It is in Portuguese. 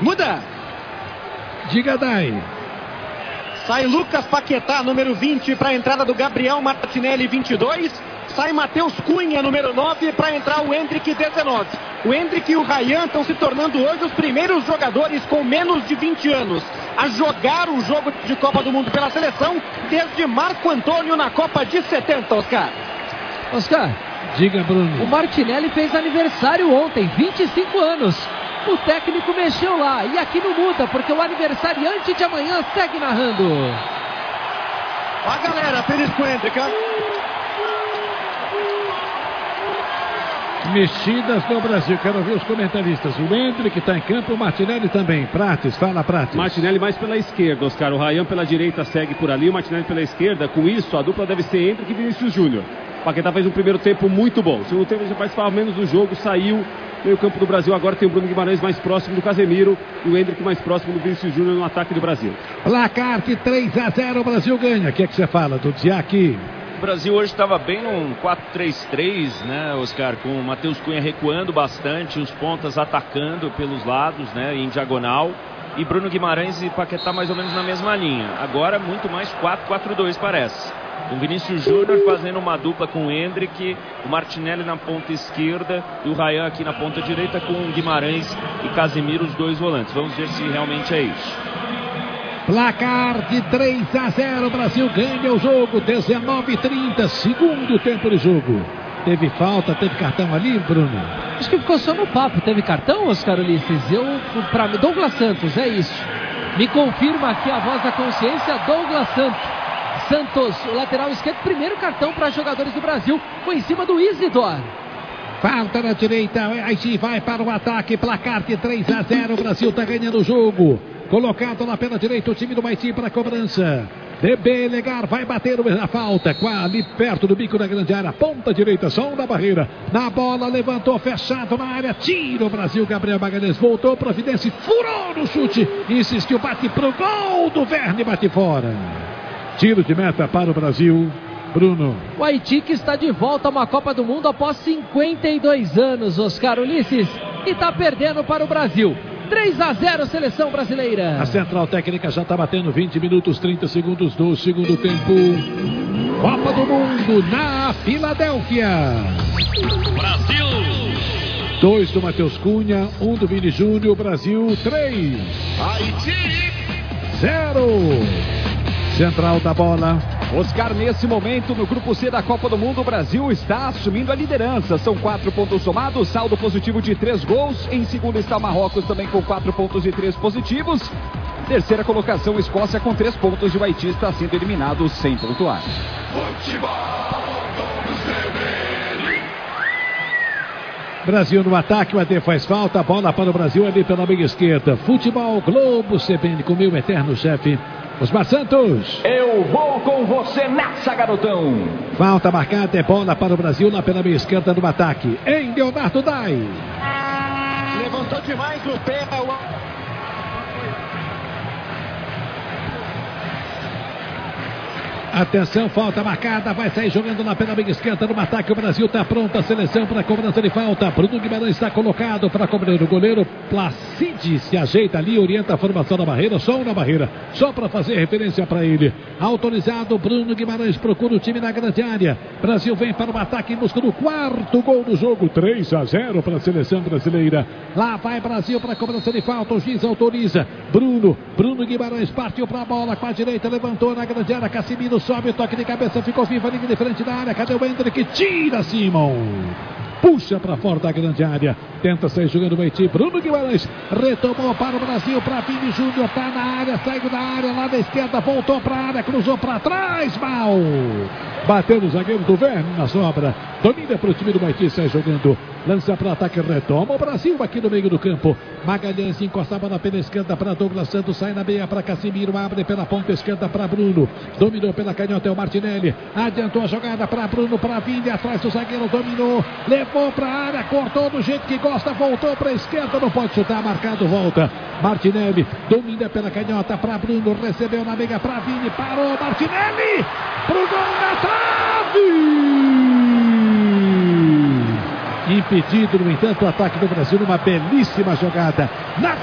Muda. Diga, Dai. Sai Lucas Paquetá, número 20, para a entrada do Gabriel Martinelli, 22. Sai Matheus Cunha, número 9, para entrar o Endrick, 19. O Endrick e o Ryan estão se tornando hoje os primeiros jogadores com menos de 20 anos a jogar o jogo de Copa do Mundo pela seleção desde Marco Antônio na Copa de 70, Oscar. Diga, Bruno. O Martinelli fez aniversário ontem, 25 anos. O técnico mexeu lá e aqui não muda, porque o aniversariante de amanhã segue narrando. A galera feliz com o Endrick, hein? Mexidas no Brasil, quero ouvir os comentaristas. O Endrick está em campo, o Martinelli também. Prates, fala, Prates. Martinelli mais pela esquerda, Oscar. O Ryan pela direita segue por ali, o Martinelli pela esquerda. Com isso, a dupla deve ser Endrick e Vinícius Júnior. Paquetá fez um primeiro tempo muito bom. O segundo tempo ele já participava menos do jogo, saiu. Meio campo do Brasil, agora tem o Bruno Guimarães mais próximo do Casemiro e o Endrick mais próximo do Vinícius Júnior no ataque do Brasil. Placar de 3-0, o Brasil ganha. O que é que você fala, do Diak? O Brasil hoje estava bem num 4-3-3, né, Oscar? Com o Matheus Cunha recuando bastante, os pontas atacando pelos lados, né, em diagonal. E Bruno Guimarães e Paquetá mais ou menos na mesma linha. Agora muito mais 4-4-2 parece. O Vinícius Júnior fazendo uma dupla com o Endrick, o Martinelli na ponta esquerda e o Ryan aqui na ponta direita com o Guimarães e Casemiro, os dois volantes. Vamos ver se realmente é isso. Placar de 3-0, o Brasil ganha o jogo, 19h30, segundo tempo de jogo. Teve falta, teve cartão ali, Bruno? Acho que ficou só no papo. Teve cartão, Oscar Ulisses? Para Douglas Santos, é isso. Me confirma aqui a voz da consciência, Douglas Santos, o lateral esquerdo, primeiro cartão para jogadores do Brasil, foi em cima do Isidor. Falta na direita, Haiti vai para o ataque, placar de 3-0, o Brasil está ganhando o jogo. Colocado lá pela direita o time do Haiti para a cobrança. DB Legar vai bater a falta, ali perto do bico da grande área, ponta direita, som da barreira. Na bola, levantou, fechado na área, tira o Brasil, Gabriel Magalhães voltou, Providência, furou no chute, insistiu, bate pro gol do Verne, bate fora. Tiro de meta para o Brasil, Bruno. O Haiti que está de volta a uma Copa do Mundo após 52 anos, Oscar Ulisses, e está perdendo para o Brasil. 3-0, seleção brasileira. A central técnica já está batendo 20 minutos, 30 segundos do segundo tempo. Copa do Mundo na Filadélfia. Brasil. 2 do Matheus Cunha, 1 do Vini Júnior, Brasil 3. Haiti 0. Central da bola. Oscar, nesse momento, no grupo C da Copa do Mundo, o Brasil está assumindo a liderança. São 4 pontos somados, saldo positivo de 3 gols. Em segundo está Marrocos também com 4 pontos e 3 positivos. Terceira colocação, Escócia com 3 pontos e o Haiti está sendo eliminado sem pontuar. Brasil no ataque, o AD faz falta, a bola para o Brasil ali pela meia esquerda. Futebol Globo CBN com meu eterno chefe, Osmar Santos. Eu vou com você nessa, garotão. Falta marcada, é bola para o Brasil lá pela meia esquerda no ataque. Em Leonardo Dai. Levantou demais o pé. Atenção, falta marcada, vai sair jogando lá pela meia esquerda no ataque. O Brasil está pronto, a seleção para a cobrança de falta. Bruno Guimarães está colocado para cobrar o goleiro. Placide se ajeita ali, orienta a formação da barreira, som na barreira, só para fazer referência para ele. Autorizado, Bruno Guimarães procura o time na grande área. Brasil vem para o ataque em busca do 4º gol do jogo, 3-0 para a seleção brasileira. Lá vai Brasil para a cobrança de falta, o juiz autoriza. Bruno Guimarães partiu para a bola com a direita, levantou na grande área, Casemiro sobe o toque de cabeça, ficou viva a linha de frente da área. Cadê o Endrick? Tira Simon. Puxa para fora da grande área. Tenta sair jogando o Haiti. Bruno Guimarães retomou para o Brasil. Para Vini Júnior. Está na área. Saiu da área. Lá da esquerda. Voltou para a área. Cruzou para trás. Mal. Bateu no zagueiro do Verne na sobra. Domina para o time do Haiti. Sai jogando. Lança para ataque. Retoma o Brasil aqui no meio do campo. Magalhães encostava na pela esquerda para Douglas Santos. Sai na meia para Casemiro. Abre pela ponta esquerda para Bruno. Dominou pela canhota. É o Martinelli. Adiantou a jogada para Bruno. Para Vini. Atrás do zagueiro. Dominou. Levou para a área. Cortou do jeito que gosta. Voltou para a esquerda. Não pode chutar. Marcado. Volta. Martinelli. Domina pela canhota para Bruno. Recebeu na meia para Vini. Parou. Martinelli. Pro gol na trave. Impedido, no entanto, o ataque do Brasil numa belíssima jogada.